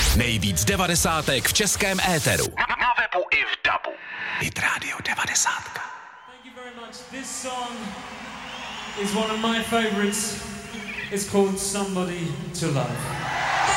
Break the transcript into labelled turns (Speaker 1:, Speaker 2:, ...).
Speaker 1: Nejvíc devadesátek v českém éteru.
Speaker 2: Na webu i v dabu.
Speaker 1: Hit Radio 90.
Speaker 3: Thank you very much. This song is one of my favorites. It's called Somebody to Love.